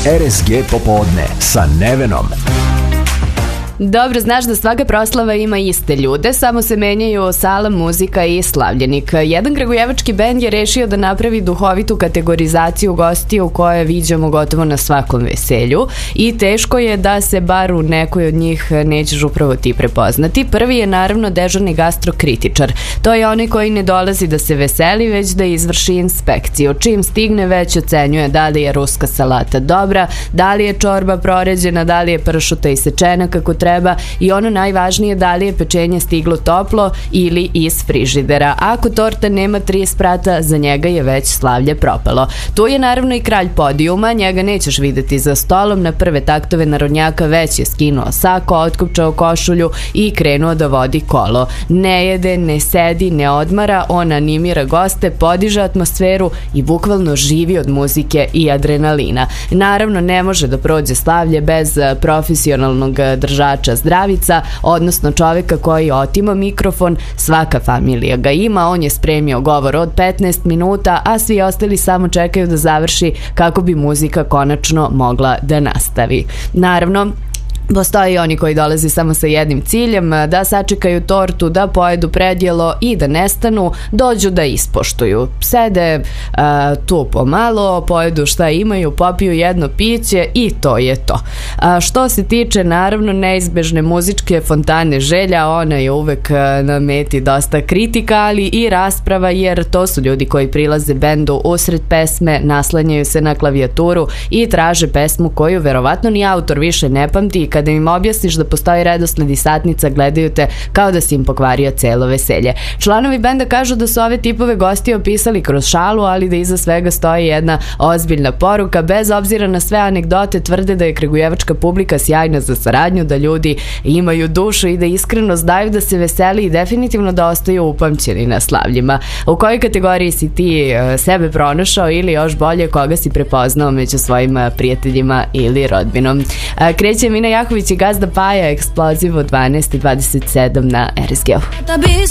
RSG popodne sa Nevenom. Dobro, znaš da svaka proslava ima iste ljude, samo se menjaju sala, muzika i slavljenik. Jedan kragujevački bend je rešio da napravi duhovitu kategorizaciju gostiju koje viđamo gotovo na svakom veselju i teško je da se bar u nekoj od njih nećeš upravo ti prepoznati. Prvi je naravno dežurni gastrokritičar. To je onaj koji ne dolazi da se veseli, već da izvrši inspekciju. Čim stigne već ocenjuje da li je ruska salata dobra, da li je čorba proređena, da li je pršuta isečena kako treba i ono najvažnije, da li je pečenje stiglo toplo ili iz frižidera. Ako torta nema 3 sprata, za njega je već slavlje propalo. Tu je naravno i kralj podijuma, njega nećeš videti za stolom, na prve taktove narodnjaka već je skinuo sako, otkupčao košulju i krenuo da vodi kolo. Ne jede, ne sedi, ne odmara, on animira goste, podiže atmosferu i bukvalno živi od muzike i adrenalina. Naravno, ne može da prođe slavlje bez profesionalnog držača zdravica, odnosno čoveka koji otima mikrofon. Svaka familija ga ima, on je spremio govor od 15 minuta, a svi ostali samo čekaju da završi kako bi muzika konačno mogla da nastavi. Naravno, postoji oni koji dolaze samo sa jednim ciljem, da sačekaju tortu, da pojedu predjelo i da nestanu, dođu da ispoštuju. Sede tu pomalo, pojedu šta imaju, popiju jedno piće i to je to. Što se tiče naravno neizbežne muzičke fontane želja, ona je uvek na meti dosta kritika, ali i rasprava, jer to su ljudi koji prilaze bendu usred pesme, naslanjaju se na klavijaturu i traže pesmu koju verovatno ni autor više ne pamti i kada im objasniš da postoji redosled i satnica, gledaju te kao da si im pokvario celo veselje. Članovi benda kažu da su ove tipove gosti opisali kroz šalu, ali da iza svega stoji jedna ozbiljna poruka. Bez obzira na sve anegdote, tvrde da je kragujevačka publika sjajna za saradnju, da ljudi imaju dušu i da iskreno znaju da se veseli i definitivno da ostaju upamćeni na slavljima. U kojoj kategoriji si ti sebe pronašao ili još bolje koga si prepoznao među svojim prijateljima ili rodbinom? Kreće Mina Jaković i Gazda Paja, Eksploziv od 12:27 na RSG-u.